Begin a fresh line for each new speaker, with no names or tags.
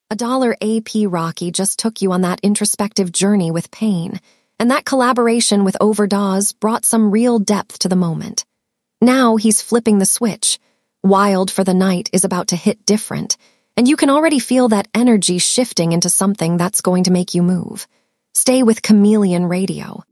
$1 AP Rocky just took you on that introspective journey with Pain, and that collaboration with Overdose brought some real depth to the moment. Now he's flipping the switch. Wild for the Night is about to hit different, and you can already feel that energy shifting into something that's going to make you move. Stay with Chameleon Radio.